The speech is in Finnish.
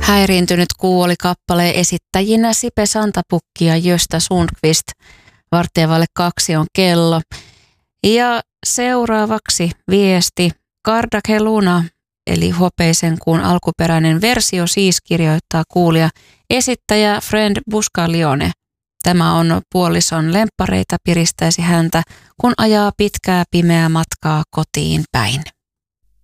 Häiriintynyt kuu oli kappaleen esittäjinä Sipe Santapukki ja Gösta Sundqvist. 1:15 on kello. Ja seuraavaksi viesti. Kardake Luna, eli Hopeisen kuun alkuperäinen versio siis, kirjoittaa kuulija esittäjä Friend Buscalione. Tämä on puolison lemppareita, piristäisi häntä, kun ajaa pitkää pimeää matkaa kotiin päin.